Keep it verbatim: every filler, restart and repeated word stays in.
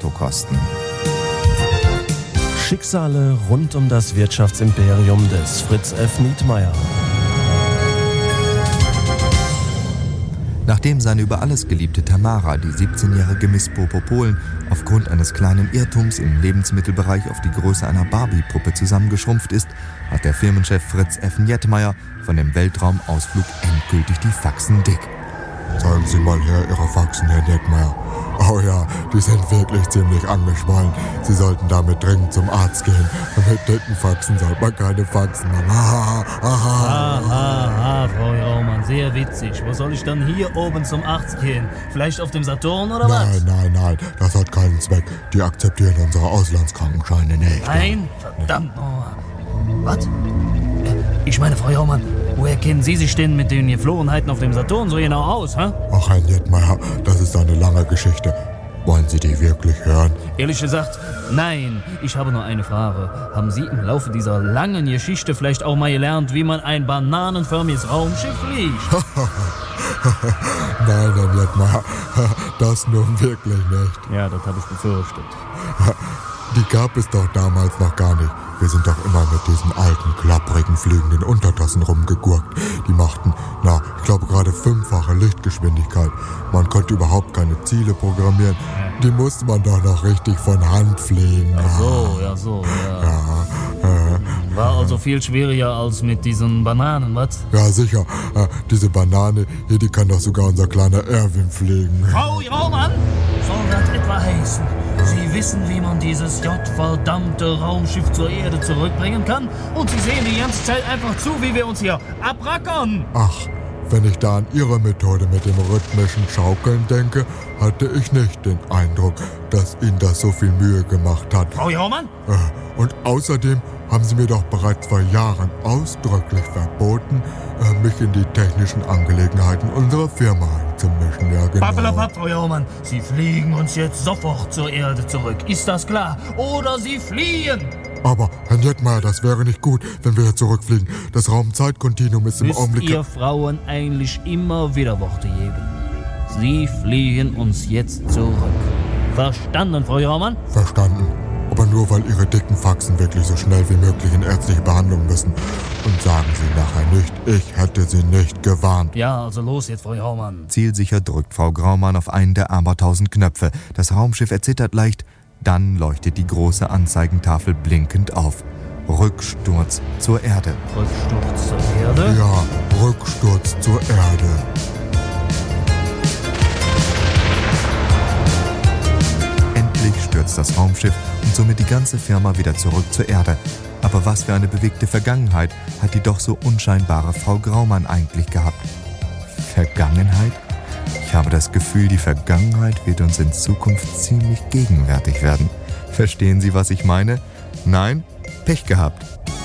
Infokosten. Schicksale rund um das Wirtschaftsimperium des Fritz F. Nietmeyer. Nachdem seine über alles geliebte Tamara, die siebzehnjährige Miss Popo Polen, aufgrund eines kleinen Irrtums im Lebensmittelbereich auf die Größe einer Barbie-Puppe zusammengeschrumpft ist, hat der Firmenchef Fritz F. Nietmeyer von dem Weltraumausflug endgültig die Faxen dick. Zeigen Sie mal her Ihre Faxen, Herr Nietmeyer. Oh ja, die sind wirklich ziemlich angeschwollen. Sie sollten damit dringend zum Arzt gehen. Mit dicken Faxen sollte man keine Faxen machen. Aha, aha. Aha, aha, Frau Raumann, sehr witzig. Wo soll ich dann hier oben zum Arzt gehen? Vielleicht auf dem Saturn oder was? Nein, nein, nein, das hat keinen Zweck. Die akzeptieren unsere Auslandskrankenscheine nicht. Nein? Verdammt nochmal. Was? Ich meine, Frau Raumann, woher kennen Sie sich denn mit den Geflogenheiten auf dem Saturn so genau aus, hä? Ach, Herr Nietmeyer, das ist eine lange Geschichte. Wollen Sie die wirklich hören? Ehrlich gesagt, nein. Ich habe nur eine Frage. Haben Sie im Laufe dieser langen Geschichte vielleicht auch mal gelernt, wie man ein bananenförmiges Raumschiff fliegt? Nein, Herr Nietmeyer, das nun wirklich nicht. Ja, das habe ich befürchtet. Die gab es doch damals noch gar nicht. Wir sind doch immer mit diesen alten, klapprigen, fliegenden Untertassen rumgegurkt. Die machten, na, ich glaube gerade fünffache Lichtgeschwindigkeit. Man konnte überhaupt keine Ziele programmieren. Die musste man doch noch richtig von Hand fliegen. Ach so, ja so, ja. Ja, äh, War also viel schwieriger als mit diesen Bananen, was? ja sicher. Äh, diese Banane hier, die kann doch sogar unser kleiner Erwin fliegen. Frau Raumann, soll das etwa heißen? Sie wissen, wie man dieses gottverdammte Raumschiff zur Erde zurückbringen kann? Und Sie sehen die ganze Zeit einfach zu, wie wir uns hier abrackern? Ach, wenn ich da an Ihre Methode mit dem rhythmischen Schaukeln denke, hatte ich nicht den Eindruck, dass Ihnen das so viel Mühe gemacht hat. Frau Raumann? Äh, Und außerdem haben Sie mir doch bereits vor Jahren ausdrücklich verboten, äh, mich in die technischen Angelegenheiten unserer Firma einzumischen. Ja, genau. Pappelapapp, Frau Raumann, Sie fliegen uns jetzt sofort zur Erde zurück. Ist das klar? Oder Sie fliehen! Aber, Herr Nietmeyer, das wäre nicht gut, wenn wir hier zurückfliegen. Das Raumzeitkontinuum ist im Müsst Augenblick... ihr Frauen eigentlich immer wieder Worte geben? Sie fliehen uns jetzt zurück. Verstanden, Frau Raumann? Verstanden. Aber nur, weil Ihre dicken Faxen wirklich so schnell wie möglich in ärztliche Behandlung müssen. Und sagen Sie nachher nicht, ich hätte Sie nicht gewarnt. Ja, also los jetzt, Frau Raumann. Zielsicher drückt Frau Graumann auf einen der abertausend Knöpfe. Das Raumschiff erzittert leicht. Dann leuchtet die große Anzeigentafel blinkend auf. Rücksturz zur Erde. Rücksturz zur Erde? Ja, Rücksturz zur Erde. Endlich stürzt das Raumschiff und somit die ganze Firma wieder zurück zur Erde. Aber was für eine bewegte Vergangenheit hat die doch so unscheinbare Frau Graumann eigentlich gehabt? Vergangenheit? Ich habe das Gefühl, die Vergangenheit wird uns in Zukunft ziemlich gegenwärtig werden. Verstehen Sie, was ich meine? Nein? Pech gehabt.